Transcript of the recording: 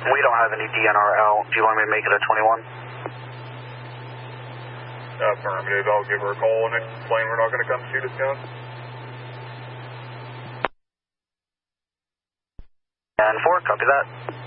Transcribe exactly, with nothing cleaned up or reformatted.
We don't have any D N R out. Do you want me to make it a twenty-one? Affirmative. I'll give her a call and explain we're not going to come shoot us down. And four, copy that.